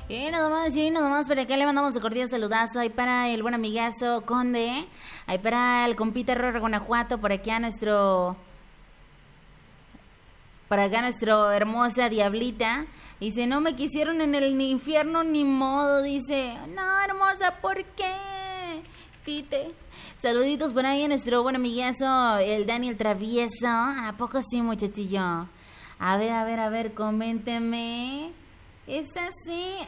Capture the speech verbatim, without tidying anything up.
Y nada más, y nada más, para acá le mandamos un cordial saludazo. Ahí para el buen amigazo Conde. Ahí para el compita Rorro Guanajuato. Por aquí a nuestro... Para acá nuestro hermosa Diablita. Dice, no me quisieron en el infierno ni modo. Dice, no, hermosa, ¿por qué? Tite. Saluditos por ahí a nuestro buen amigazo, el Daniel Travieso. ¿A poco sí, muchachillo? A ver, a ver, a ver, coménteme. Es así.